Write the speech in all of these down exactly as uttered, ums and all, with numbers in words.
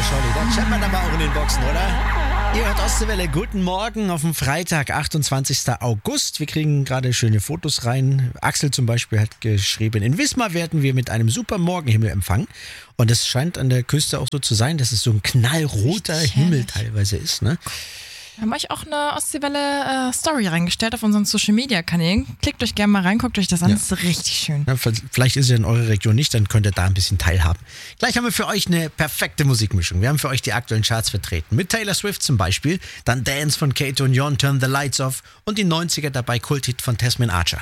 Scholli. Da scheppert aber auch in den Boxen, oder? Ihr hört Ostseewelle. Guten Morgen auf dem Freitag, achtundzwanzigsten August. Wir kriegen gerade schöne Fotos rein. Axel zum Beispiel hat geschrieben, in Wismar werden wir mit einem super Morgenhimmel empfangen. Und es scheint an der Küste auch so zu sein, dass es so ein knallroter Richtig Himmel herrlich. teilweise ist, ne? Wir haben euch auch eine Ostseewelle äh, Story reingestellt auf unseren Social Media Kanälen. Klickt euch gerne mal rein, guckt euch das an, Ja. das ist richtig schön. Ja, vielleicht ist es in eurer Region nicht, dann könnt ihr da ein bisschen teilhaben. Gleich haben wir für euch eine perfekte Musikmischung. Wir haben für euch die aktuellen Charts vertreten. Mit Taylor Swift zum Beispiel, dann Dance von Kato und Jon, Turn the Lights Off und die neunziger dabei Kulthit von Tasmin Archer.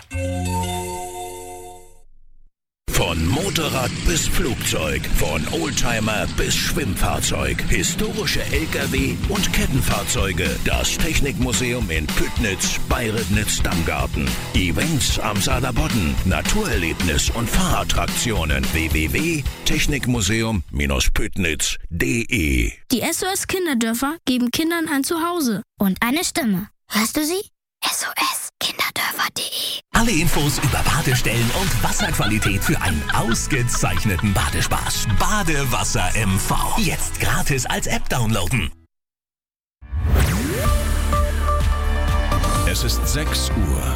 Von Motorrad bis Flugzeug, von Oldtimer bis Schwimmfahrzeug, historische L K W und Kettenfahrzeuge. Das Technikmuseum in Püttnitz bei Ribnitz-Dammgarten. Events am Saarlandbodden, Naturerlebnis und Fahrattraktionen. w w w punkt technikmuseum Püttnitz punkt de Die S O S Kinderdörfer geben Kindern ein Zuhause und eine Stimme. Hörst du sie? S O S Kinderdörfer punkt de. Alle Infos über Badestellen und Wasserqualität für einen ausgezeichneten Badespaß. Badewasser M V. Jetzt gratis als App downloaden. Es ist sechs Uhr.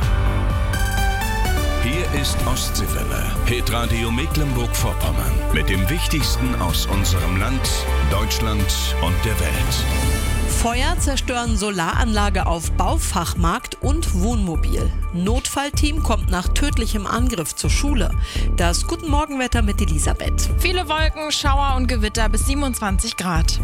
Hier ist Ostseewelle, Hitradio Mecklenburg-Vorpommern. Mit dem Wichtigsten aus unserem Land, Deutschland und der Welt. Feuer zerstören Solaranlage auf Baufachmarkt und Wohnmobil. Notfallteam kommt nach tödlichem Angriff zur Schule. Das Guten Morgenwetter mit Elisabeth. Viele Wolken, Schauer und Gewitter bis siebenundzwanzig Grad.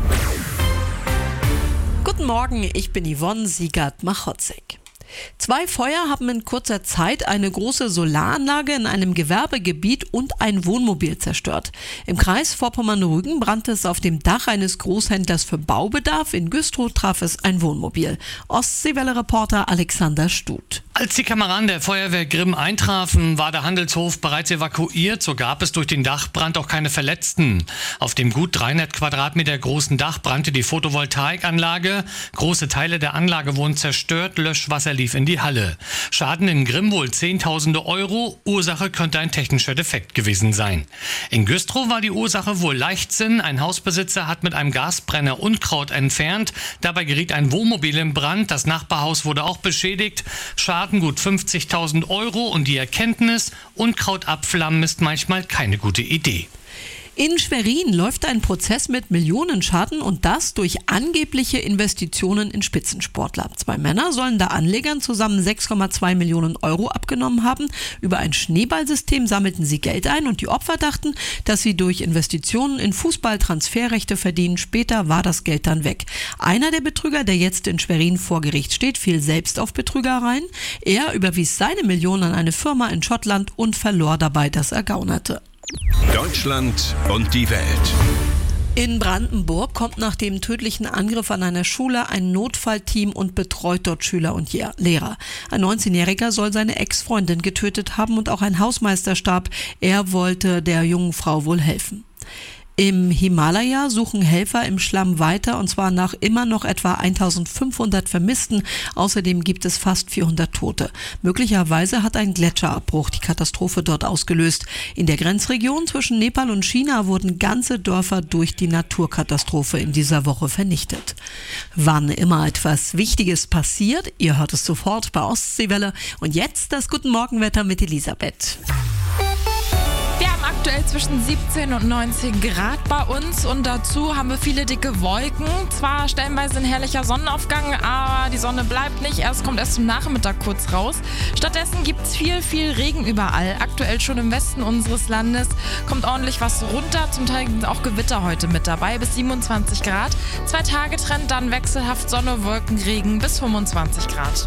Guten Morgen, ich bin Yvonne Siegert-Machotzek. Zwei Feuer haben in kurzer Zeit eine große Solaranlage in einem Gewerbegebiet und ein Wohnmobil zerstört. Im Kreis Vorpommern-Rügen brannte es auf dem Dach eines Großhändlers für Baubedarf. In Güstrow traf es ein Wohnmobil. Ostseewelle-Reporter Alexander Stut. Als die Kameraden der Feuerwehr Grimm eintrafen, war der Handelshof bereits evakuiert. So gab es durch den Dachbrand auch keine Verletzten. Auf dem gut dreihundert Quadratmeter großen Dach brannte die Photovoltaikanlage. Große Teile der Anlage wurden zerstört. Löschwasser lief in die Halle. Schaden in Grimm wohl Zehntausende Euro. Ursache könnte ein technischer Defekt gewesen sein. In Güstrow war die Ursache wohl Leichtsinn. Ein Hausbesitzer hat mit einem Gasbrenner Unkraut entfernt. Dabei geriet ein Wohnmobil in Brand. Das Nachbarhaus wurde auch beschädigt. Schaden gut fünfzigtausend Euro und die Erkenntnis, Unkraut abflammen ist manchmal keine gute Idee. In Schwerin läuft ein Prozess mit Millionenschaden und das durch angebliche Investitionen in Spitzensportler. Zwei Männer sollen da Anlegern zusammen sechs Komma zwei Millionen Euro abgenommen haben. Über ein Schneeballsystem sammelten sie Geld ein und die Opfer dachten, dass sie durch Investitionen in Fußball Transferrechte verdienen. Später war das Geld dann weg. Einer der Betrüger, der jetzt in Schwerin vor Gericht steht, fiel selbst auf Betrügereien. Er überwies seine Millionen an eine Firma in Schottland und verlor dabei das Ergaunerte. Deutschland und die Welt. In Brandenburg kommt nach dem tödlichen Angriff an einer Schule ein Notfallteam und betreut dort Schüler und Lehrer. Ein neunzehnjähriger soll seine Ex-Freundin getötet haben und auch ein Hausmeister starb. Er wollte der jungen Frau wohl helfen. Im Himalaya suchen Helfer im Schlamm weiter und zwar nach immer noch etwa eintausendfünfhundert Vermissten. Außerdem gibt es fast vierhundert Tote. Möglicherweise hat ein Gletscherabbruch die Katastrophe dort ausgelöst. In der Grenzregion zwischen Nepal und China wurden ganze Dörfer durch die Naturkatastrophe in dieser Woche vernichtet. Wann immer etwas Wichtiges passiert, ihr hört es sofort bei Ostseewelle. Und jetzt das Guten Morgenwetter mit Elisabeth. Wir haben aktuell zwischen siebzehn und neunzehn Grad bei uns und dazu haben wir viele dicke Wolken. Zwar stellenweise ein herrlicher Sonnenaufgang, aber die Sonne bleibt nicht. Erst kommt erst zum Nachmittag kurz raus. Stattdessen gibt es viel, viel Regen überall. Aktuell schon im Westen unseres Landes kommt ordentlich was runter. Zum Teil sind auch Gewitter heute mit dabei, bis siebenundzwanzig Grad. Zwei Tage Trend, dann wechselhaft Sonne, Wolken, Regen bis fünfundzwanzig Grad.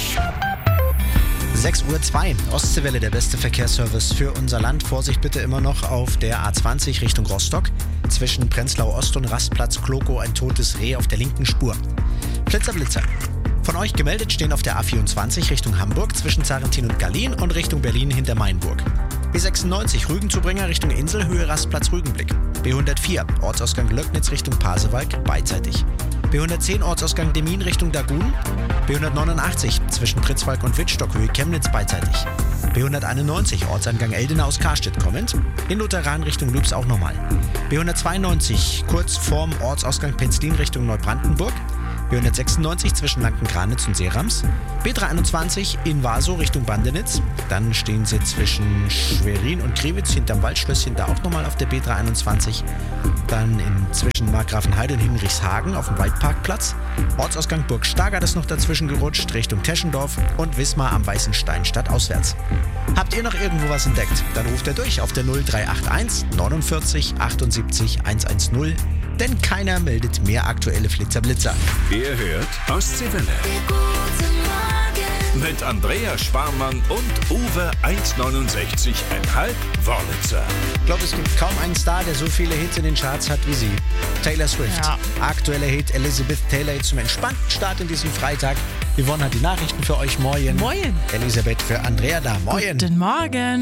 sechs Uhr zwei, Ostseewelle, der beste Verkehrsservice für unser Land. Vorsicht bitte immer noch auf der A zwanzig Richtung Rostock. Zwischen Prenzlau Ost und Rastplatz Kloko ein totes Reh auf der linken Spur. Blitzer, Blitzer. Von euch gemeldet stehen auf der A vierundzwanzig Richtung Hamburg zwischen Zarentin und Gallien und Richtung Berlin hinter Mainburg. B sechsundneunzig Rügenzubringer Richtung Inselhöhe Rastplatz Rügenblick. B hundertvier Ortsausgang Löcknitz Richtung Pasewalk beidseitig. B hundertzehn Ortsausgang Demmin Richtung Dagun. B hundertneunundachtzig zwischen Pritzwalk und Wittstock Höhe Chemnitz beidseitig. B hunderteinundneunzig Ortsangang Eldena aus Karstedt kommend. In Lutheran Richtung Lübs auch nochmal. B hundertzweiundneunzig kurz vorm Ortsausgang Penzlin Richtung Neubrandenburg. B hundertsechsundneunzig zwischen Lanken-Granitz und Seerams. B dreihunderteinundzwanzig in Wasow Richtung Bandenitz. Dann stehen sie zwischen Schwerin und Krewitz hinterm Waldschlösschen, da auch nochmal auf der B dreihunderteinundzwanzig. Dann in zwischen Markgrafenheide und Hinrichshagen auf dem Waldparkplatz. Ortsausgang Burg Stargard ist noch dazwischen gerutscht, Richtung Teschendorf und Wismar am Weißen Stein stadtauswärts. Habt ihr noch irgendwo was entdeckt? Dann ruft ihr durch auf der null drei acht eins neunundvierzig achtundsiebzig hundertzehn. Denn keiner meldet mehr aktuelle Flitzerblitzer. Ihr hört Ostseewelle. Mit Andrea Sparmann und Uwe eins neunundsechzig Komma fünf Wörlitzer. Ich glaube, es gibt kaum einen Star, der so viele Hits in den Charts hat wie sie. Taylor Swift. Ja. Aktueller Hit Elizabeth Taylor zum entspannten Start in diesem Freitag. Yvonne hat die Nachrichten für euch. Moin. Moin. Elisabeth für Andrea da. Moin. Guten Morgen.